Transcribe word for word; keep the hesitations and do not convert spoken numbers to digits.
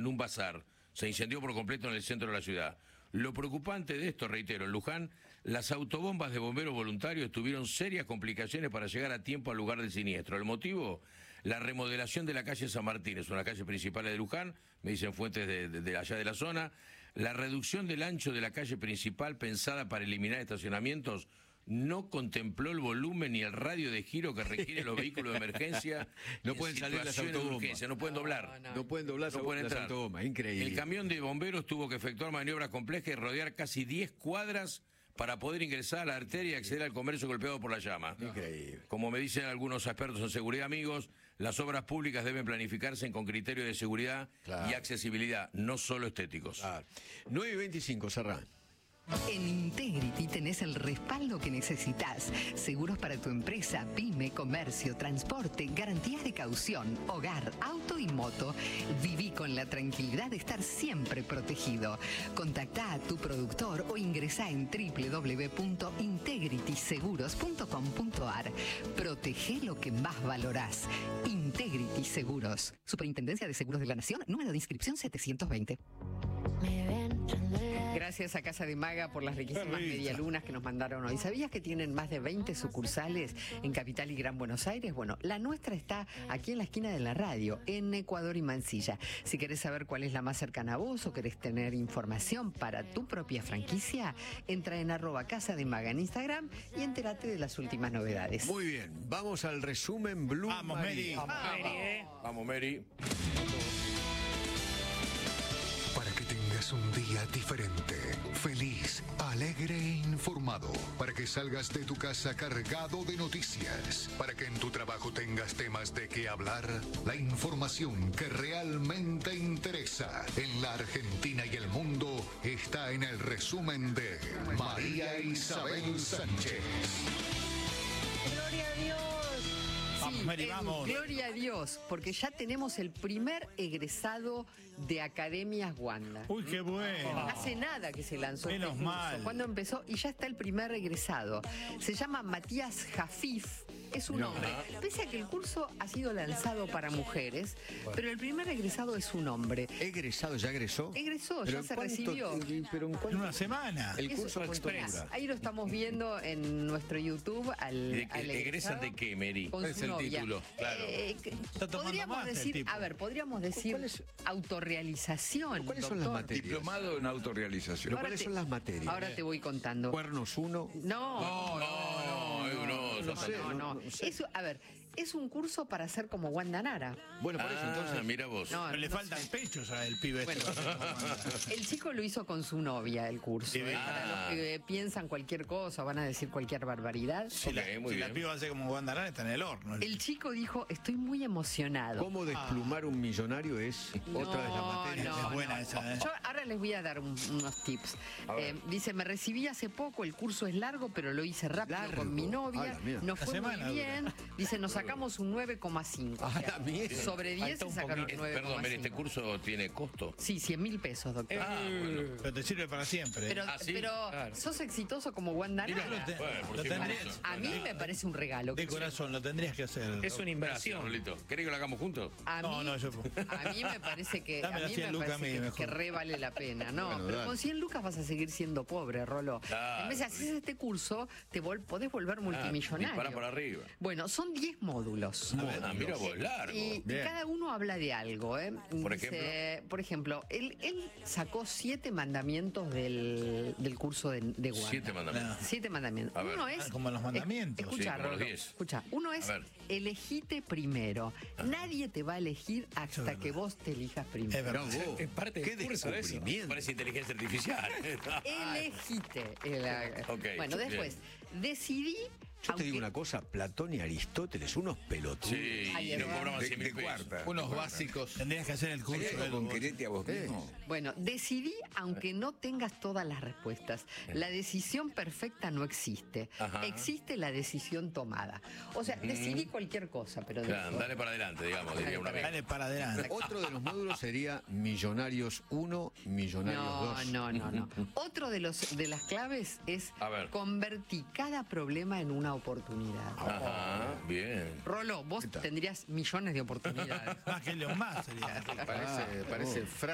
en un bazar. Se incendió por completo en el centro de la ciudad. Lo preocupante de esto, reitero, en Luján, las autobombas de bomberos voluntarios tuvieron serias complicaciones para llegar a tiempo al lugar del siniestro. ¿El motivo? La remodelación de la calle San Martín, es una calle principal de Luján, me dicen fuentes de, de, de allá de la zona. La reducción del ancho de la calle principal pensada para eliminar estacionamientos no contempló el volumen ni el radio de giro que requieren los vehículos de emergencia. No pueden salir las autobombas. No pueden doblar. No, no. no pueden doblar no pueden las entrar. autobombas, increíble. El camión de bomberos tuvo que efectuar maniobras complejas y rodear casi diez cuadras para poder ingresar a la arteria y acceder al comercio golpeado por la llama. Increíble. Como me dicen algunos expertos en seguridad, amigos, las obras públicas deben planificarse con criterios de seguridad claro. y accesibilidad, no solo estéticos. Claro. nueve y veinticinco, cerrá. En Integrity tenés el respaldo que necesitas. Seguros para tu empresa, pyme, comercio, transporte, garantías de caución, hogar, auto y moto. Viví con la tranquilidad de estar siempre protegido. Contactá a tu productor o ingresá en doble u doble u doble u punto integrity seguros punto com punto a r. Protege lo que más valorás. Integrity Seguros. Superintendencia de Seguros de la Nación, número de inscripción setecientos veinte. Gracias a Casa de Maga por las riquísimas medialunas que nos mandaron hoy. ¿Sabías que tienen más de veinte sucursales en Capital y Gran Buenos Aires? Bueno, la nuestra está aquí en la esquina de la radio, en Ecuador y Mansilla. Si querés saber cuál es la más cercana a vos o querés tener información para tu propia franquicia, entra en arroba Casa de Maga en Instagram y entérate de las últimas novedades. Muy bien, vamos al resumen Blue. Vamos, Mary. Vamos, Mary. ¿eh? Vamos, Mary. Para que tengas un día diferente, feliz, alegre e informado. Para que salgas de tu casa cargado de noticias. Para que en tu trabajo tengas temas de qué hablar. La información que realmente interesa en la Argentina y el mundo está en el resumen de María Isabel Sánchez. ¡Gloria a Dios! Vamos, Mary, Edu, vamos. Gloria a Dios, porque ya tenemos el primer egresado de Academias Wanda. Uy, qué bueno. Hace nada que se lanzó Menos este curso. mal. Cuando empezó y ya está el primer egresado. Se llama Matías Jafif. Es un No. hombre. Pese a que el curso ha sido lanzado para mujeres, pero el primer egresado es un hombre. ¿Egresado? ¿Ya egresó? Egresó, ¿Pero ya en se cuánto- recibió. ¿Pero en En cuánto? una semana. El Eso curso es cuánto express. dura. Ahí lo estamos viendo en nuestro YouTube al, ¿De qué- al egresan egresado de qué, Mary? con ¿Cuál su es el novia. título? Claro. Eh, que- Está tomando podríamos máster, decir, tipo. a ver, podríamos decir ¿Cuál es- autorrealización. ¿Cuáles son las doctor. materias? Diplomado en autorrealización. Pero Ahora ¿cuáles te- son las materias? Ahora te voy contando. ¿Cuernos uno? No, No, no, no, no, no sé, no, no. no- no sé. Eso, a ver, es un curso para ser como Wanda Nara. Bueno, por eso Ah, entonces. mira vos. No, Pero le no faltan sé. pechos al pibe. Bueno, este. el chico lo hizo con su novia, el curso. Sí, ¿eh? ah. Para los que piensan cualquier cosa, van a decir cualquier barbaridad. Sí, la, muy si bien. la piba hace como Guandarán, está en el horno. El chico dijo, estoy muy emocionado. ¿Cómo desplumar un millonario es otra de las No, materias? no, Es buena no. esa, ¿eh? Yo ahora les voy a dar un- unos tips. Eh, dice, me recibí hace poco, el curso es largo, pero lo hice rápido Largo. con mi novia. A la mierda. Nos La fue muy semana bien. Dice, nos sacamos un nueve coma cinco. A la mierda. Sobre diez Falta se un sacaron poquito. nueve coma cinco. Perdón, Mary, ¿este curso tiene costo? Sí, cien mil pesos, doctor. Ah, bueno. Pero te sirve para siempre. Pero, Ah, ¿sí? pero Claro. sos exitoso como Wanda Mira, Nara. lo, te- Bueno, por lo si tendrías, acaso. A mí me parece un regalo. de corazón, lo tendrías que hacer. Es una Gracias, inversión. Rolito. ¿Querés que lo hagamos juntos? A No, mí, no, yo- a mí me parece que, a Dame las mí cien me lucas parece a mí, que, mejor. que re vale la pena. No, Bueno, pero dale. con cien lucas vas a seguir siendo pobre, Rolo. Claro, en vez de hacer este curso, te vol- podés volver multimillonario. dispara por arriba. Bueno, son diez módulos. Ah, mira vos, largo. Y, y Bien. cada uno habla de algo, ¿eh? Por Dice, por ejemplo, él, él sacó siete mandamientos del, del curso de, de Wanda. Siete mandamientos. Siete mandamientos. A ver. Uno es. Ah, como los mandamientos. es- Escucha, Sí, como los Rolo, diez. escucha. Uno es A ver. elegite primero. Nadie te va a elegir hasta verdad. que vos te elijas Es primero. verdad. Mirá vos. Es parte Qué del curso eso. descubrimiento. Parece inteligencia artificial. Elegite. El- Ok, bueno, bien. después, decidí. Yo te digo aunque- una cosa, Platón y Aristóteles, unos pelotudos. Sí, Ay, y es no verdad. cobraban De, cien de mil pesos. cuarta. Unos De básicos. Tendrías que hacer el curso. ¿Hay algo del- con quererte a vos mismo? Bueno, decidí aunque no tengas todas las respuestas. La decisión perfecta no existe. Ajá. Existe la decisión tomada. O sea, decidí cualquier cosa, pero Claro, después- dale para adelante, digamos, diría una amiga. Dale para adelante. Otro de los módulos sería Millonarios uno, Millonarios No, dos. no, no, no. Otro de los de las claves es A ver. convertir cada problema en una oportunidad. Ajá, bien. Rolo, vos tendrías millones de oportunidades. Más que León más sería. Parece, parece frase